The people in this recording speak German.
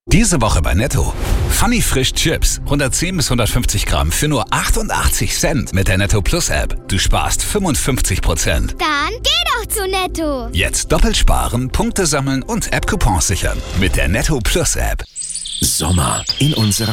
Diese Woche bei Netto. Funny Frisch Chips. 110 bis 150 Gramm für nur 88 Cent mit der Netto Plus App. Du sparst 55%. Dann geh doch zu Netto. Jetzt doppelt sparen, Punkte sammeln und App-Coupons sichern. Mit der Netto Plus App. Sommer in unserer